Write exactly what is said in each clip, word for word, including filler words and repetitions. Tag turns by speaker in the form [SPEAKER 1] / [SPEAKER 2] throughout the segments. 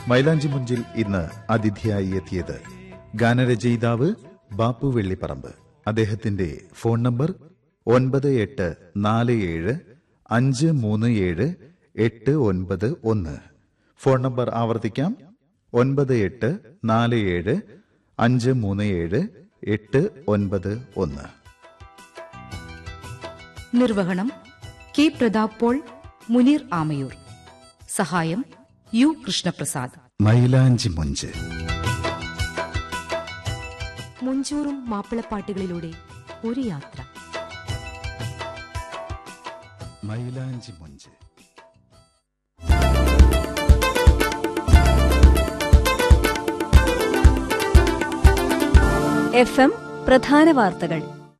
[SPEAKER 1] മൈലാഞ്ചി മുഞ്ചിൽ ഇന്ന് അതിഥിയായി എത്തിയത് ഗാനരചയിതാവ് ബാപ്പു വെള്ളിപ്പറമ്പ്. അദ്ദേഹത്തിന്റെ ഫോൺ നമ്പർ ഒൻപത് എട്ട് നാല് ഏഴ് അഞ്ച് മൂന്ന് ഏഴ് എട്ട് ഒൻപത് ഒന്ന്. ഫോൺ നമ്പർ ആവർത്തിക്കാം, ഒൻപത് എട്ട് നാല് ഏഴ് അഞ്ച് മൂന്ന് ഏഴ് എട്ട് ഒൻപത് ഒന്ന്.
[SPEAKER 2] നിർവഹണം കെ പ്രതാപ് പോൾ, മുനീർ ആമയൂർ. സഹായം യു കൃഷ്ണപ്രസാദ്.
[SPEAKER 1] മൈലാഞ്ചി മുഞ്ച്.
[SPEAKER 2] മുഞ്ചൂറും മാപ്പിളപ്പാട്ടുകളിലൂടെ ഒരു യാത്ര.
[SPEAKER 1] മൈലാഞ്ചി മുഞ്ച്.
[SPEAKER 3] എഫ് എം പ്രധാന വാർത്തകൾ.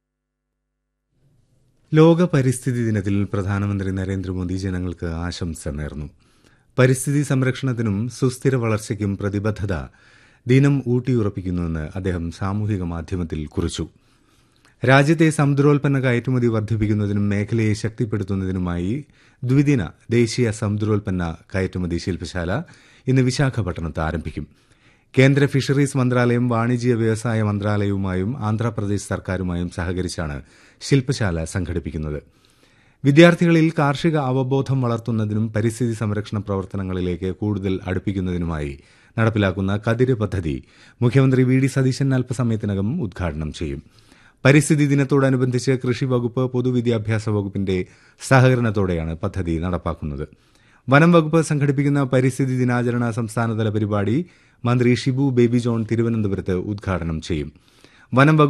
[SPEAKER 4] ലോക പരിസ്ഥിതി ദിനത്തിൽ പ്രധാനമന്ത്രി നരേന്ദ്രമോദി ജനങ്ങൾക്ക് ആശംസ നേർന്നു. പരിസ്ഥിതി സംരക്ഷണത്തിനും സുസ്ഥിര വളർച്ചയ്ക്കും പ്രതിബദ്ധത ദിനം ഊട്ടിയുറപ്പിക്കുന്നുവെന്ന് അദ്ദേഹം സാമൂഹിക മാധ്യമത്തിൽ കുറിച്ചു. രാജ്യത്തെ സമുദ്രോൽപ്പന്ന കയറ്റുമതി വർദ്ധിപ്പിക്കുന്നതിനും മേഖലയെ ശക്തിപ്പെടുത്തുന്നതിനുമായി ദ്വിദിന ദേശീയ സമുദ്രോൽപ്പന്ന കയറ്റുമതി ശില്പശാല ഇന്ന് വിശാഖപട്ടണത്ത് ആരംഭിക്കും. കേന്ദ്ര ഫിഷറീസ് മന്ത്രാലയം, വാണിജ്യ വ്യവസായ മന്ത്രാലയവുമായും ആന്ധ്രാപ്രദേശ് സർക്കാരുമായും സഹകരിച്ചാണ് ശില്പശാല സംഘടിപ്പിക്കുന്നത്. വിദ്യാർത്ഥികളിൽ കാർഷിക അവബോധം വളർത്തുന്നതിനും പരിസ്ഥിതി സംരക്ഷണ പ്രവർത്തനങ്ങളിലേക്ക് കൂടുതൽ അടുപ്പിക്കുന്നതിനുമായി നടപ്പിലാക്കുന്ന കതിര് പദ്ധതി മുഖ്യമന്ത്രി വി ഡി സതീശൻ അല്പസമയത്തിനകം ഉദ്ഘാടനം ചെയ്യും. പരിസ്ഥിതി ദിനത്തോടനുബന്ധിച്ച് കൃഷി വകുപ്പ്, പൊതുവിദ്യാഭ്യാസ വകുപ്പിന്റെ സഹകരണത്തോടെയാണ് പദ്ധതി നടപ്പാക്കുന്നത്. വനം വകുപ്പ് സംഘടിപ്പിക്കുന്ന പരിസ്ഥിതി ദിനാചരണ സംസ്ഥാനതല പരിപാടി മന്ത്രി ഷിബു ബേബി ജോൺ തിരുവനന്തപുരത്ത് ഉദ്ഘാടനം ചെയ്യും. വനം വകുപ്പ്